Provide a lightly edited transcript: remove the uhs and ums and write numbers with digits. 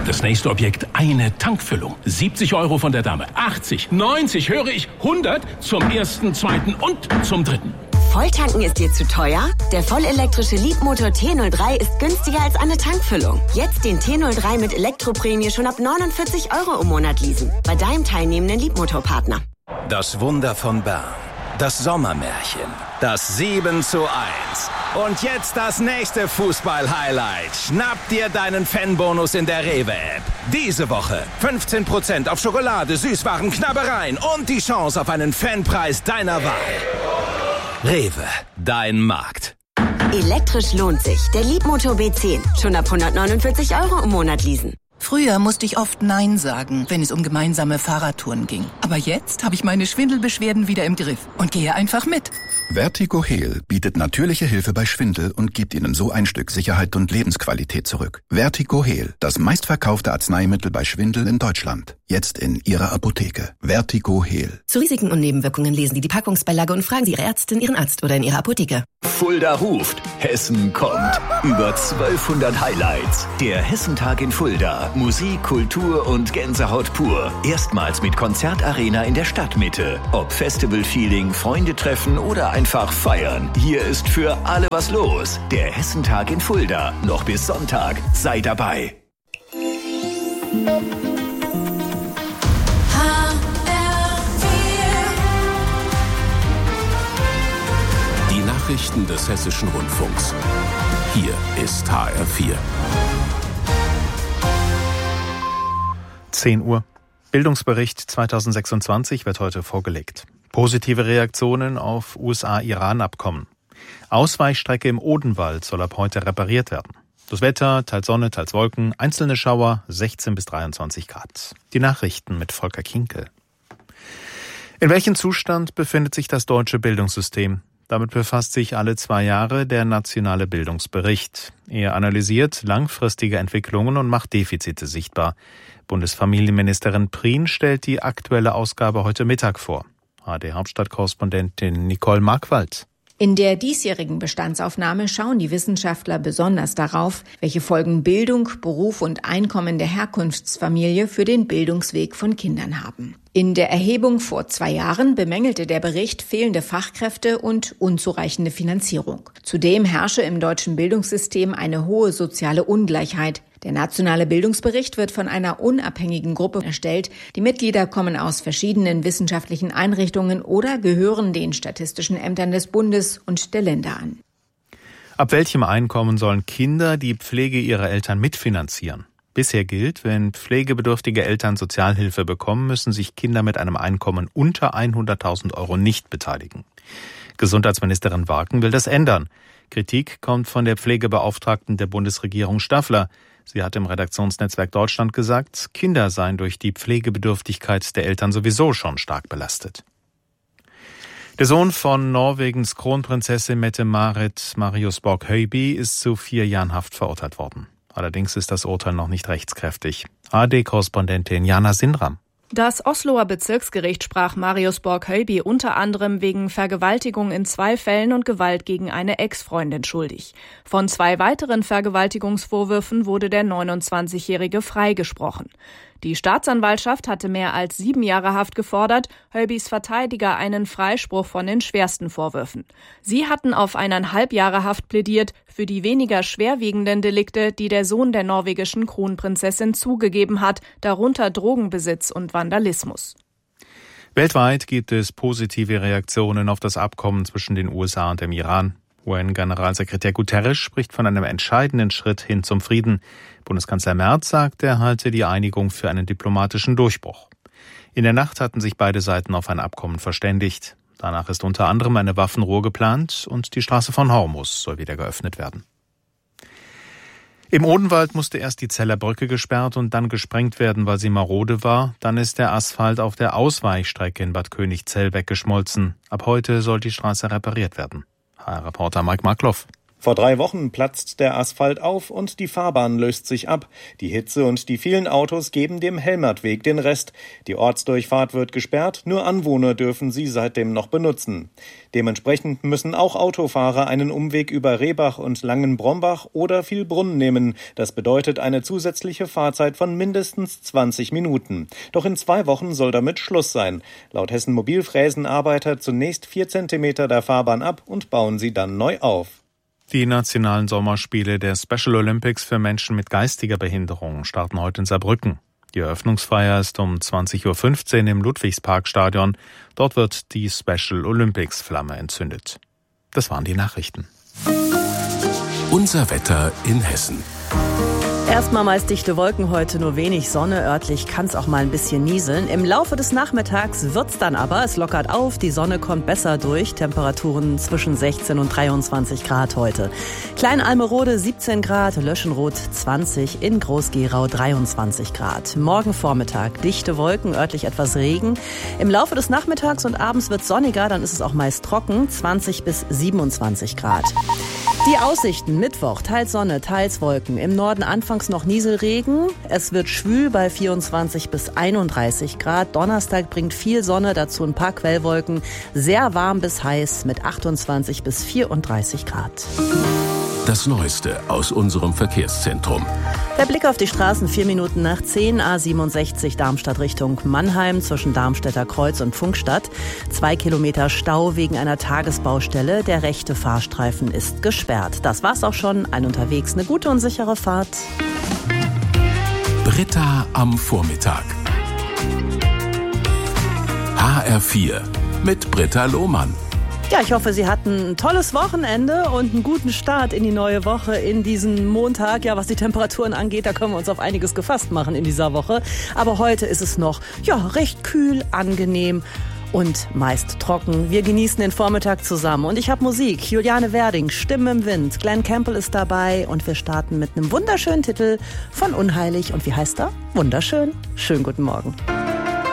Das nächste Objekt, eine Tankfüllung. 70 € von der Dame. 80, 90, höre ich, 100 zum ersten, zweiten und zum dritten. Volltanken ist dir zu teuer? Der vollelektrische Leapmotor T03 ist günstiger als eine Tankfüllung. Jetzt den T03 mit Elektroprämie schon ab 49 € im Monat leasen. Bei deinem teilnehmenden Leapmotor-Partner. Das Wunder von Bern. Das Sommermärchen. Das 7:1. Und jetzt das nächste Fußball-Highlight. Schnapp dir deinen Fanbonus in der Rewe-App. Diese Woche 15% auf Schokolade, Süßwaren, Knabbereien und die Chance auf einen Fanpreis deiner Wahl. Rewe, dein Markt. Elektrisch lohnt sich. Der Leapmotor B10. Schon ab 149 € im Monat leasen. Früher musste ich oft Nein sagen, wenn es um gemeinsame Fahrradtouren ging. Aber jetzt habe ich meine Schwindelbeschwerden wieder im Griff und gehe einfach mit. Vertigo Heal bietet natürliche Hilfe bei Schwindel und gibt Ihnen so ein Stück Sicherheit und Lebensqualität zurück. Vertigo Heal, das meistverkaufte Arzneimittel bei Schwindel in Deutschland. Jetzt in Ihrer Apotheke. Vertigo Heal. Zu Risiken und Nebenwirkungen lesen Sie die Packungsbeilage und fragen Sie Ihre Ärztin, Ihren Arzt oder in Ihrer Apotheke. Fulda ruft, Hessen kommt. Über 1200 Highlights. Der Hessentag in Fulda. Musik, Kultur und Gänsehaut pur. Erstmals mit Konzertarena in der Stadtmitte. Ob Festival-Feeling, Freunde treffen oder einfach feiern. Hier ist für alle was los. Der Hessentag in Fulda. Noch bis Sonntag. Sei dabei. Die Nachrichten des Hessischen Rundfunks. Hier ist HR4. 10 Uhr. Bildungsbericht 2026 wird heute vorgelegt. Positive Reaktionen auf USA-Iran-Abkommen. Ausweichstrecke im Odenwald soll ab heute repariert werden. Das Wetter, teils Sonne, teils Wolken, einzelne Schauer, 16 bis 23 Grad. Die Nachrichten mit Volker Kinkel. In welchem Zustand befindet sich das deutsche Bildungssystem? Damit befasst sich alle 2 Jahre der Nationale Bildungsbericht. Er analysiert langfristige Entwicklungen und macht Defizite sichtbar. Bundesfamilienministerin Prien stellt die aktuelle Ausgabe heute Mittag vor. ARD-Hauptstadtkorrespondentin Nicole Markwald. In der diesjährigen Bestandsaufnahme schauen die Wissenschaftler besonders darauf, welche Folgen Bildung, Beruf und Einkommen der Herkunftsfamilie für den Bildungsweg von Kindern haben. In der Erhebung vor 2 Jahren bemängelte der Bericht fehlende Fachkräfte und unzureichende Finanzierung. Zudem herrsche im deutschen Bildungssystem eine hohe soziale Ungleichheit. Der Nationale Bildungsbericht wird von einer unabhängigen Gruppe erstellt. Die Mitglieder kommen aus verschiedenen wissenschaftlichen Einrichtungen oder gehören den statistischen Ämtern des Bundes und der Länder an. Ab welchem Einkommen sollen Kinder die Pflege ihrer Eltern mitfinanzieren? Bisher gilt, wenn pflegebedürftige Eltern Sozialhilfe bekommen, müssen sich Kinder mit einem Einkommen unter 100.000 € nicht beteiligen. Gesundheitsministerin Warken will das ändern. Kritik kommt von der Pflegebeauftragten der Bundesregierung Staffler. Sie hat im Redaktionsnetzwerk Deutschland gesagt, Kinder seien durch die Pflegebedürftigkeit der Eltern sowieso schon stark belastet. Der Sohn von Norwegens Kronprinzessin Mette-Marit, Marius Borg-Høiby, ist zu 4 Jahren Haft verurteilt worden. Allerdings ist das Urteil noch nicht rechtskräftig. ARD-Korrespondentin Jana Sindram. Das Osloer Bezirksgericht sprach Marius Borg-Høiby unter anderem wegen Vergewaltigung in 2 Fällen und Gewalt gegen eine Ex-Freundin schuldig. Von 2 weiteren Vergewaltigungsvorwürfen wurde der 29-Jährige freigesprochen. Die Staatsanwaltschaft hatte mehr als 7 Jahre Haft gefordert, Høibys Verteidiger einen Freispruch von den schwersten Vorwürfen. Sie hatten auf 1,5 Jahre Haft plädiert für die weniger schwerwiegenden Delikte, die der Sohn der norwegischen Kronprinzessin zugegeben hat, darunter Drogenbesitz und Vandalismus. Weltweit gibt es positive Reaktionen auf das Abkommen zwischen den USA und dem Iran. UN-Generalsekretär Guterres spricht von einem entscheidenden Schritt hin zum Frieden. Bundeskanzler Merz sagt, er halte die Einigung für einen diplomatischen Durchbruch. In der Nacht hatten sich beide Seiten auf ein Abkommen verständigt. Danach ist unter anderem eine Waffenruhe geplant und die Straße von Hormuz soll wieder geöffnet werden. Im Odenwald musste erst die Zeller Brücke gesperrt und dann gesprengt werden, weil sie marode war. Dann ist der Asphalt auf der Ausweichstrecke in Bad Königzell weggeschmolzen. Ab heute soll die Straße repariert werden. HR-Reporter Mike Markloff. Vor 3 Wochen platzt der Asphalt auf und die Fahrbahn löst sich ab. Die Hitze und die vielen Autos geben dem Helmertweg den Rest. Die Ortsdurchfahrt wird gesperrt, nur Anwohner dürfen sie seitdem noch benutzen. Dementsprechend müssen auch Autofahrer einen Umweg über Rehbach und Langenbrombach oder Vielbrunn nehmen. Das bedeutet eine zusätzliche Fahrzeit von mindestens 20 Minuten. Doch in 2 Wochen soll damit Schluss sein. Laut Hessen Mobil fräsen Arbeiter zunächst 4 Zentimeter der Fahrbahn ab und bauen sie dann neu auf. Die nationalen Sommerspiele der Special Olympics für Menschen mit geistiger Behinderung starten heute in Saarbrücken. Die Eröffnungsfeier ist um 20.15 Uhr im Ludwigsparkstadion. Dort wird die Special Olympics Flamme entzündet. Das waren die Nachrichten. Unser Wetter in Hessen. Erstmal meist dichte Wolken, heute nur wenig Sonne. Örtlich kann es auch mal ein bisschen nieseln. Im Laufe des Nachmittags wird's dann aber. Es lockert auf, die Sonne kommt besser durch. Temperaturen zwischen 16 und 23 Grad heute. Klein-Almerode 17 Grad, Löschenroth 20, in Groß-Gerau 23 Grad. Morgen Vormittag dichte Wolken, örtlich etwas Regen. Im Laufe des Nachmittags und abends wird sonniger, dann ist es auch meist trocken, 20 bis 27 Grad. Die Aussichten: Mittwoch, teils Sonne, teils Wolken. Im Norden anfangs noch Nieselregen. Es wird schwül bei 24 bis 31 Grad. Donnerstag bringt viel Sonne, dazu ein paar Quellwolken. Sehr warm bis heiß mit 28 bis 34 Grad. Das Neueste aus unserem Verkehrszentrum. Der Blick auf die Straßen: 4 Minuten nach 10, A67 Darmstadt Richtung Mannheim zwischen Darmstädter Kreuz und Pfunkstadt. 2 Kilometer Stau wegen einer Tagesbaustelle. Der rechte Fahrstreifen ist gesperrt. Das war's auch schon. Ein unterwegs, eine gute und sichere Fahrt. Britta am Vormittag. HR4 mit Britta Lohmann. Ja, ich hoffe, Sie hatten ein tolles Wochenende und einen guten Start in die neue Woche, in diesen Montag. Ja, was die Temperaturen angeht, da können wir uns auf einiges gefasst machen in dieser Woche. Aber heute ist es noch, recht kühl, angenehm und meist trocken. Wir genießen den Vormittag zusammen und ich habe Musik. Juliane Werding, Stimmen im Wind. Glenn Campbell ist dabei und wir starten mit einem wunderschönen Titel von Unheilig. Und wie heißt er? Wunderschön. Schönen guten Morgen.